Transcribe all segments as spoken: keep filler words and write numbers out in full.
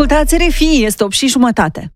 Ascultați R F I, este opt și jumătate.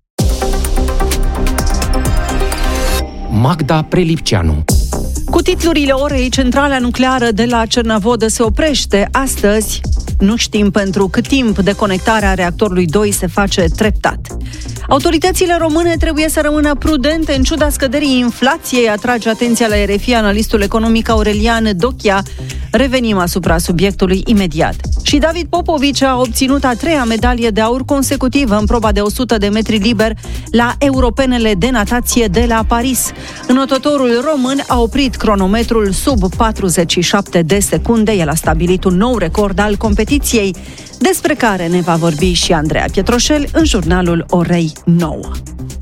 Magda Prelipceanu. Cu titlurile orei, centrala nucleară de la Cernavodă se oprește astăzi. Nu știm pentru cât timp deconectarea reactorului doi se face treptat. Autoritățile române trebuie să rămână prudente în ciuda scăderii inflației, atrage atenția la R F I analistul economic Aurelian Dochia. Revenim asupra subiectului imediat. Și David Popovici a obținut a treia medalie de aur consecutivă în proba de o sută de metri liber la Europenele de natație de la Paris. Înotătorul român a oprit cronometrul sub patruzeci și șapte de secunde. El a stabilit un nou record al competiției, despre care ne va vorbi și Andreea Pietroșel în jurnalul orei nouă.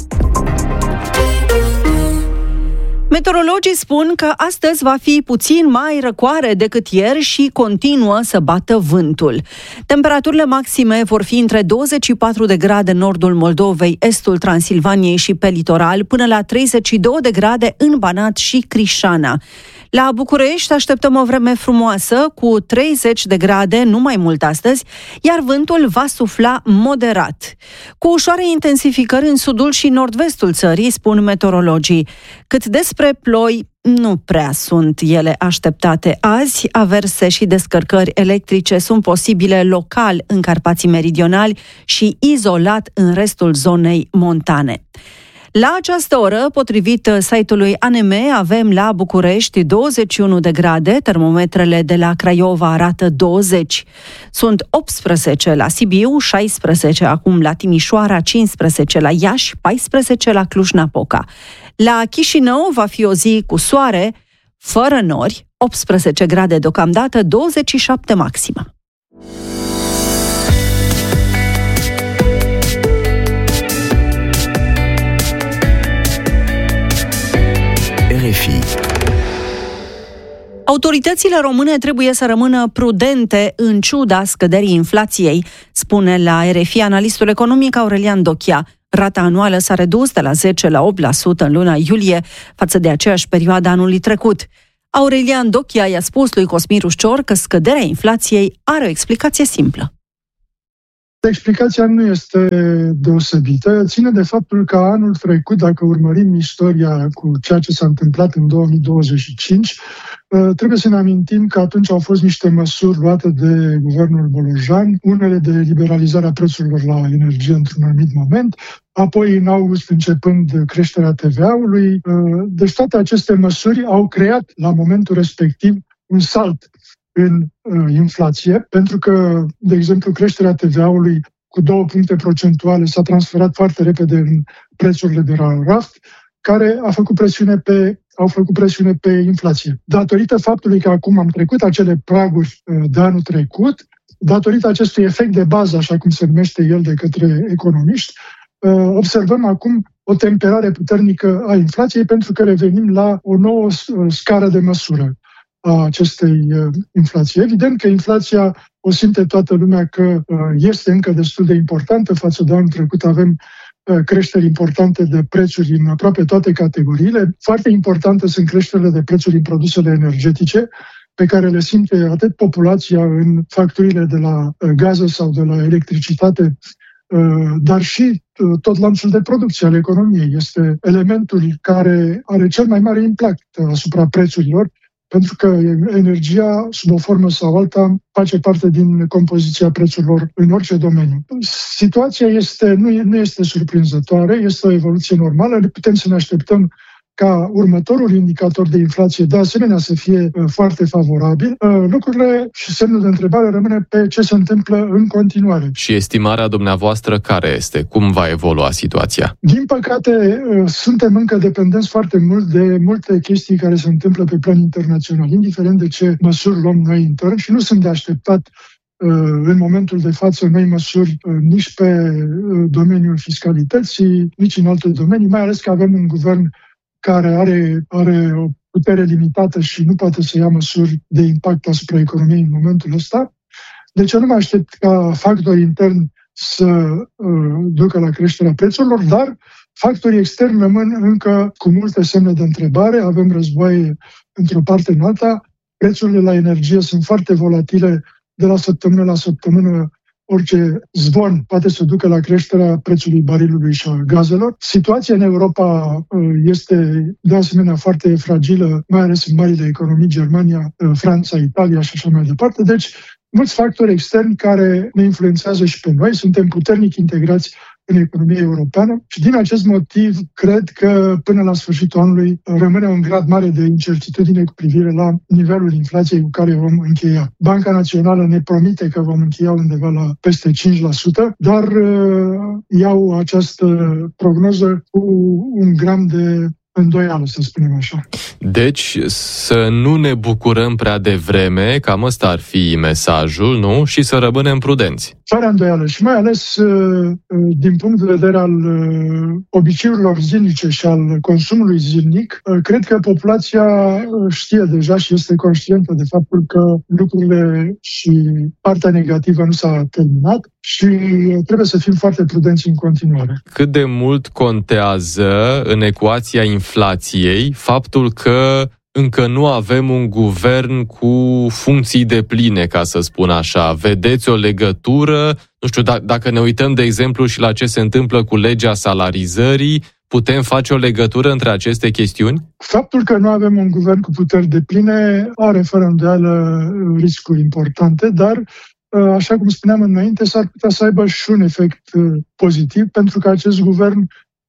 Meteorologii spun că astăzi va fi puțin mai răcoare decât ieri și continuă să bată vântul. Temperaturile maxime vor fi între douăzeci și patru de grade în nordul Moldovei, estul Transilvaniei și pe litoral, până la treizeci și două de grade în Banat și Crișana. La București așteptăm o vreme frumoasă, cu treizeci de grade, nu mai mult astăzi, iar vântul va sufla moderat. Cu ușoare intensificări în sudul și nord-vestul țării, spun meteorologii. Cât despre ploi, nu prea sunt ele așteptate azi. Averse și descărcări electrice sunt posibile local în Carpații Meridionali și izolat în restul zonei montane. La această oră, potrivit site-ului A N M, avem la București douăzeci și unu de grade, termometrele de la Craiova arată douăzeci. Sunt optsprezece la Sibiu, șaisprezece acum la Timișoara, cincisprezece la Iași, paisprezece la Cluj-Napoca. La Chișinău va fi o zi cu soare, fără nori, optsprezece grade deocamdată, douăzeci și șapte maximă. R F I. Autoritățile române trebuie să rămână prudente în ciuda scăderii inflației, spune la R F I analistul economic Aurelian Dochia. Rata anuală s-a redus de la zece la opt la sută în luna iulie față de aceeași perioadă anului trecut. Aurelian Dochia i-a spus lui Cosmin Rușcior că scăderea inflației are o explicație simplă. Explicația nu este deosebită, ține de faptul că anul trecut, dacă urmărim istoria cu ceea ce s-a întâmplat în două mii douăzeci și cinci, trebuie să ne amintim că atunci au fost niște măsuri luate de guvernul Bolojan, unele de liberalizare a prețurilor la energie într-un anumit moment, apoi în august începând creșterea T V A-ului. Deci toate aceste măsuri au creat la momentul respectiv un salt în uh, inflație, pentru că, de exemplu, creșterea T V A-ului cu două puncte procentuale s-a transferat foarte repede în prețurile de la raft, care a făcut presiune pe, au făcut presiune pe inflație. Datorită faptului că acum am trecut acele praguri uh, de anul trecut, datorită acestui efect de bază, așa cum se numește el de către economiști, uh, observăm acum o temperare puternică a inflației, pentru că revenim la o nouă uh, scară de măsură a acestei uh, inflații. Evident că inflația o simte toată lumea că uh, este încă destul de importantă. Față de anul trecut avem uh, creșteri importante de prețuri în aproape toate categoriile. Foarte importante sunt creșterile de prețuri în produsele energetice, pe care le simte atât populația în facturile de la uh, gaze sau de la electricitate, uh, dar și uh, tot lanțul de producție al economiei. Este elementul care are cel mai mare impact asupra prețurilor, pentru că energia, sub o formă sau alta, face parte din compoziția prețurilor în orice domeniu. Situația este, nu, nu este surprinzătoare, este o evoluție normală, putem să ne așteptăm ca următorul indicator de inflație de asemenea să fie uh, foarte favorabil. Uh, lucrurile și semnul de întrebare rămâne pe ce se întâmplă în continuare. Și estimarea dumneavoastră care este? Cum va evolua situația? Din păcate, uh, suntem încă dependenți foarte mult de multe chestii care se întâmplă pe plan internațional, indiferent de ce măsuri luăm noi intern, și nu sunt de așteptat în momentul de față noi măsuri nici pe domeniul fiscalității, nici în alte domenii, mai ales că avem un guvern care are, are o putere limitată și nu poate să ia măsuri de impact asupra economiei în momentul ăsta. Deci eu nu mă aștept ca factorii interni să uh, ducă la creșterea prețurilor, dar factorii externi rămân încă cu multe semne de întrebare. Avem războaie într-o parte în alta, prețurile la energie sunt foarte volatile de la săptămână la săptămână, orice zvon poate să ducă la creșterea prețului barilului și a gazelor. Situația în Europa este de asemenea foarte fragilă, mai ales în marile economii, Germania, Franța, Italia și așa mai departe. Deci, mulți factori externi care ne influențează și pe noi. Suntem puternic integrați în economia europeană și din acest motiv cred că până la sfârșitul anului rămâne un grad mare de incertitudine cu privire la nivelul inflației cu care vom încheia. Banca Națională ne promite că vom încheia undeva la peste cinci la sută, dar uh, iau această prognoză cu un gram de îndoială, să spunem așa. Deci să nu ne bucurăm prea devreme, cam ăsta ar fi mesajul, nu? Și să rămânem prudenți. Fără îndoială și mai ales din punct de vedere al obiceiurilor zilnice și al consumului zilnic, cred că populația știe deja și este conștientă de faptul că lucrurile și partea negativă nu s-a terminat și trebuie să fim foarte prudenți în continuare. Cât de mult contează în ecuația inflației faptul că încă nu avem un guvern cu funcții depline, ca să spun așa. Vedeți o legătură? Nu știu, d- dacă ne uităm, de exemplu, și la ce se întâmplă cu legea salarizării, putem face o legătură între aceste chestiuni? Faptul că nu avem un guvern cu puteri depline are, fără îndoială, riscuri importante, dar așa cum spuneam înainte, s-ar putea să aibă și un efect pozitiv, pentru că acest guvern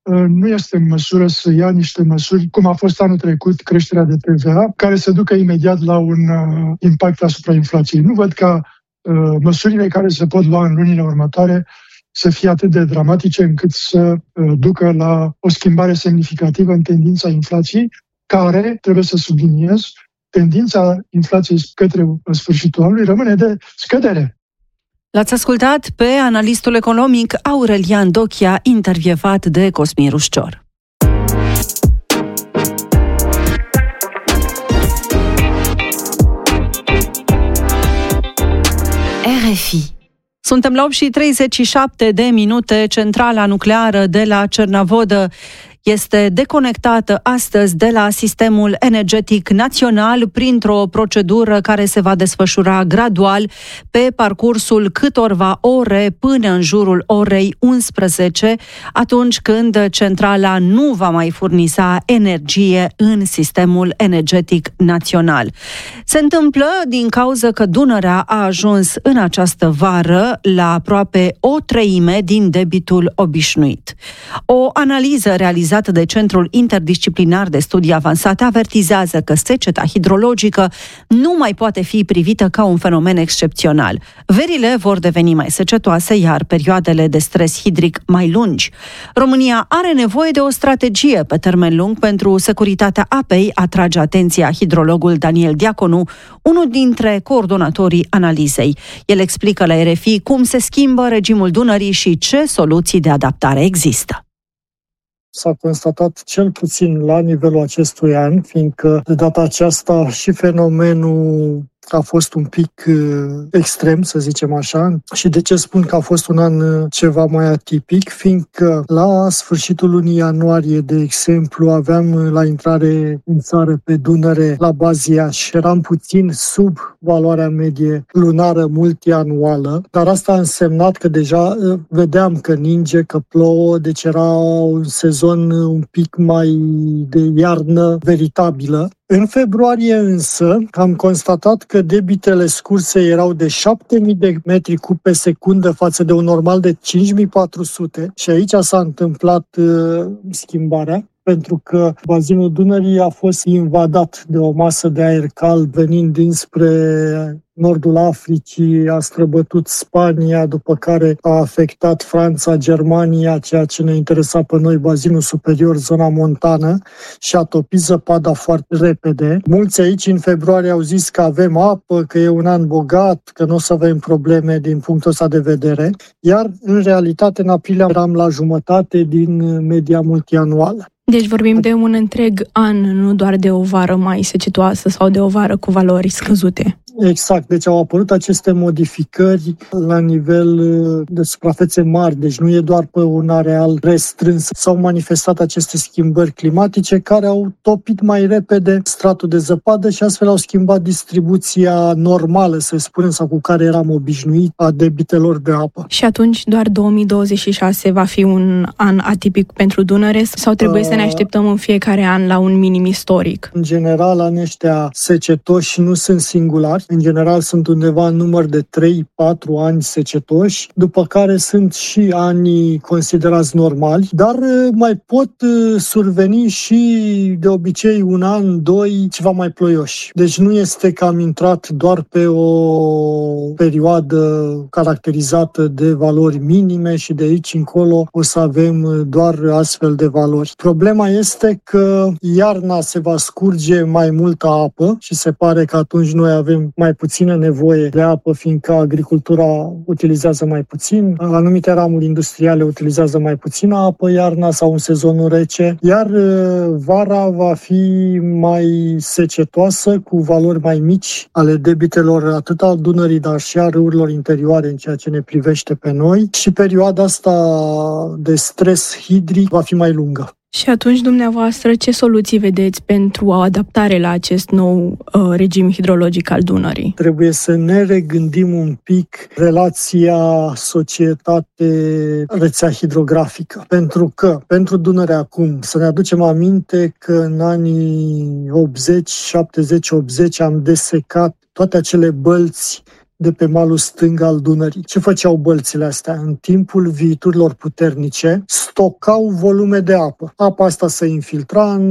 nu este în măsură să ia niște măsuri, cum a fost anul trecut, creșterea de T V A, care să ducă imediat la un impact asupra inflației. Nu văd ca măsurile care se pot lua în lunile următoare să fie atât de dramatice încât să ducă la o schimbare semnificativă în tendința inflației, care, trebuie să subliniez, tendința inflației către sfârșitul anului rămâne de scădere. L-ați ascultat pe analistul economic Aurelian Dochia, intervievat de Cosmin Ruscior. R F I. Suntem la opt și treizeci și șapte de minute. Centrala nucleară de la Cernavodă este deconectată astăzi de la sistemul energetic național printr-o procedură care se va desfășura gradual pe parcursul câtorva ore până în jurul orei unsprezece, atunci când centrala nu va mai furniza energie în sistemul energetic național. Se întâmplă din cauza că Dunărea a ajuns în această vară la aproape o treime din debitul obișnuit. O analiză realizată de Centrul Interdisciplinar de Studii Avansate avertizează că seceta hidrologică nu mai poate fi privită ca un fenomen excepțional. Verile vor deveni mai secetoase, iar perioadele de stres hidric mai lungi. România are nevoie de o strategie pe termen lung pentru securitatea apei, atrage atenția hidrologul Daniel Diaconu, unul dintre coordonatorii analizei. El explică la R F I cum se schimbă regimul Dunării și ce soluții de adaptare există. S-a constatat cel puțin la nivelul acestui an, fiindcă de data aceasta și fenomenul a fost un pic extrem, să zicem așa. Și de ce spun că a fost un an ceva mai atipic? Fiindcă la sfârșitul lunii ianuarie, de exemplu, aveam la intrare în țară pe Dunăre, la Bazia, și eram puțin sub valoarea medie lunară multianuală, dar asta a însemnat că deja vedeam că ninge, că plouă, deci era un sezon un pic mai de iarnă veritabilă. În februarie însă am constatat că debitele scurse erau de șapte mii de metri cub pe secundă față de un normal de cinci mii patru sute și aici s-a întâmplat uh, schimbarea, pentru că bazinul Dunării a fost invadat de o masă de aer cald venind dinspre nordul Africii, a străbătut Spania, după care a afectat Franța, Germania, ceea ce ne interesa pe noi, bazinul superior, zona montană, și a topit zăpada foarte repede. Mulți aici în februarie au zis că avem apă, că e un an bogat, că nu o să avem probleme din punctul ăsta de vedere, iar în realitate în aprilie eram la jumătate din media multianuală. Deci vorbim de un întreg an, nu doar de o vară mai secetoasă sau de o vară cu valori scăzute. Exact, deci au apărut aceste modificări la nivel de suprafețe mari, deci nu e doar pe un areal restrâns. S-au manifestat aceste schimbări climatice care au topit mai repede stratul de zăpadă și astfel au schimbat distribuția normală, să spunem, sau cu care eram obișnuit a debitelor de apă. Și atunci doar două mii douăzeci și șase va fi un an atipic pentru Dunăre sau trebuie uh, să ne așteptăm în fiecare an la un minim istoric? În general, anii ăștia secetoși nu sunt singulari. În general sunt undeva în număr de trei patru ani secetoși, după care sunt și ani considerați normali, dar mai pot surveni și de obicei un an, doi, ceva mai ploioși. Deci nu este că am intrat doar pe o perioadă caracterizată de valori minime și de aici încolo o să avem doar astfel de valori. Problema este că iarna se va scurge mai multă apă și se pare că atunci noi avem mai puțină nevoie de apă, fiindcă agricultura utilizează mai puțin, anumite ramuri industriale utilizează mai puțină apă iarna sau în sezonul rece, iar vara va fi mai secetoasă, cu valori mai mici ale debitelor atât al Dunării, dar și a râurilor interioare în ceea ce ne privește pe noi și perioada asta de stres hidric va fi mai lungă. Și atunci, dumneavoastră, ce soluții vedeți pentru o adaptare la acest nou uh, regim hidrologic al Dunării? Trebuie să ne regândim un pic relația societate-rețea hidrografică. Pentru că, pentru Dunăre acum, să ne aducem aminte că în anii optzeci, șaptezeci, optzeci am desecat toate acele bălți de pe malul stâng al Dunării. Ce făceau bălțile astea? În timpul viiturilor puternice, stocau volume de apă. Apa asta se infiltra în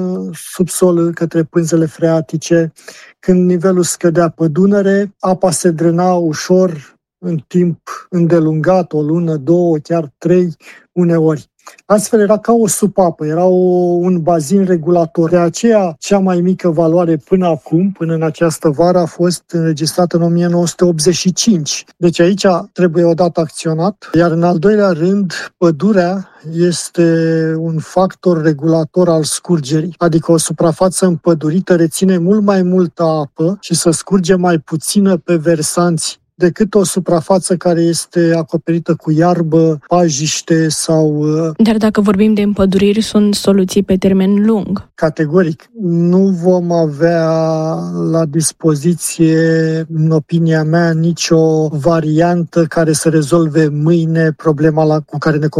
subsol către pânzele freatice. Când nivelul scădea pe Dunăre, apa se drena ușor în timp îndelungat, o lună, două, chiar trei, uneori. Astfel era ca o supapă, era o, un bazin regulator. De aceea, cea mai mică valoare până acum, până în această vară, a fost înregistrată în o mie nouă sute optzeci și cinci. Deci aici trebuie odată acționat. Iar în al doilea rând, pădurea este un factor regulator al scurgerii. Adică o suprafață împădurită reține mult mai multă apă și să scurge mai puțină pe versanți decât o suprafață care este acoperită cu iarbă, pajiște sau... Dar dacă vorbim de împăduriri, sunt soluții pe termen lung. Categoric. Nu vom avea la dispoziție, în opinia mea, nicio variantă care să rezolve mâine problema la, cu care ne